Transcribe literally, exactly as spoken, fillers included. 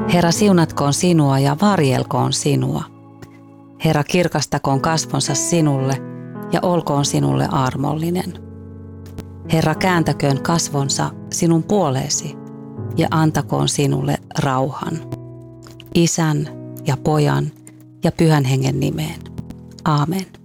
Herra siunatkoon sinua ja varjelkoon sinua. Herra kirkastakoon kasvonsa sinulle ja olkoon sinulle armollinen. Herra kääntäköön kasvonsa sinun puoleesi ja antakoon sinulle rauhan. Isän ja Pojan ja Pyhän Hengen nimeen. Aamen.